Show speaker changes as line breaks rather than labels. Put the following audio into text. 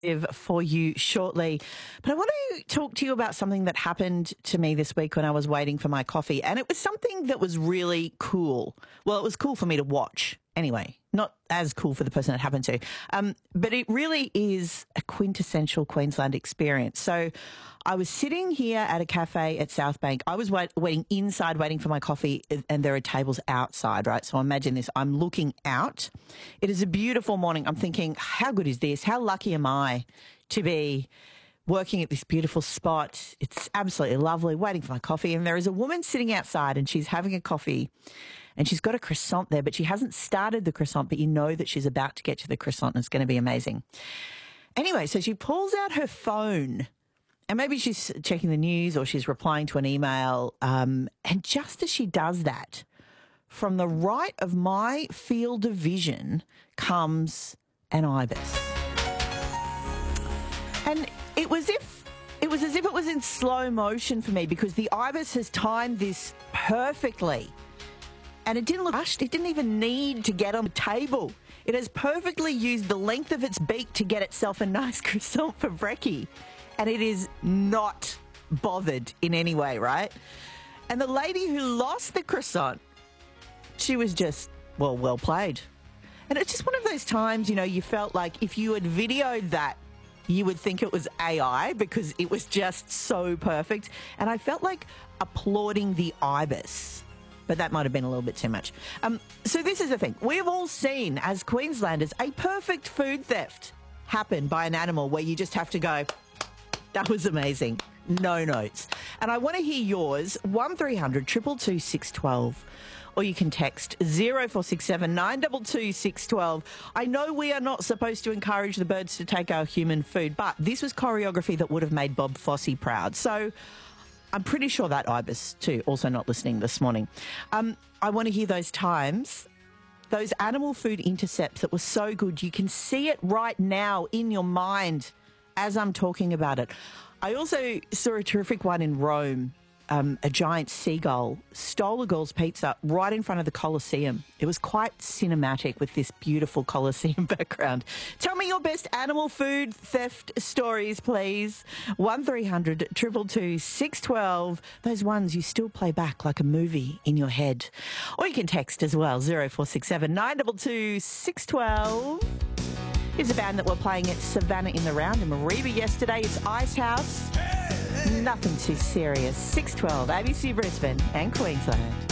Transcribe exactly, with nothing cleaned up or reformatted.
for you shortly. But I want to talk to you about something that happened to me this week when I was waiting for my coffee. And it was something that was really cool. Well, it was cool for me to watch anyway, not as cool for the person it happened to. Um, but it really is a quintessential Queensland experience. So I was sitting here at a cafe at South Bank. I was wait, waiting inside, waiting for my coffee, and there are tables outside, right? So imagine this. I'm looking out. It is a beautiful morning. I'm thinking, how good is this? How lucky am I to be working at this beautiful spot? It's absolutely lovely, waiting for my coffee. And there is a woman sitting outside and she's having a coffee and she's got a croissant there, but she hasn't started the croissant, but you know that she's about to get to the croissant and it's going to be amazing. Anyway, so she pulls out her phone and maybe she's checking the news or she's replying to an email. Um, and just as she does that, from the right of my field of vision comes an ibis. And it was if it was as if it was in slow motion for me because the ibis has timed this perfectly. And it didn't look rushed. It didn't even need to get on the table. It has perfectly used the length of its beak to get itself a nice croissant for brekkie. And it is not bothered in any way, right? And the lady who lost the croissant, she was just, well, well played. And it's just one of those times, you know, you felt like if you had videoed that, you would think it was A I because it was just so perfect. And I felt like applauding the ibis. But that might have been a little bit too much. Um, so this is the thing. We've all seen, as Queenslanders, a perfect food theft happen by an animal where you just have to go, that was amazing. No notes. And I want to hear yours, one three hundred two two two six one two. Or you can text zero four six seven nine two two six one two. I know we are not supposed to encourage the birds to take our human food, but this was choreography that would have made Bob Fosse proud. So I'm pretty sure that ibis, too, also not listening this morning. Um, I want to hear those times, those animal food intercepts that were so good. You can see it right now in your mind as I'm talking about it. I also saw a terrific one in Rome. Um, a giant seagull stole a girl's pizza right in front of the Colosseum. It was quite cinematic with this beautiful Colosseum background. Tell me your best animal food theft stories, please. one three hundred two two two six one two. Those ones you still play back like a movie in your head. Or you can text as well, zero four six seven nine two two six one two. Here's a band that were playing at Savannah in the Round in Mareeba yesterday. It's Icehouse. Nothing too serious. six twelve, A B C Brisbane and Queensland.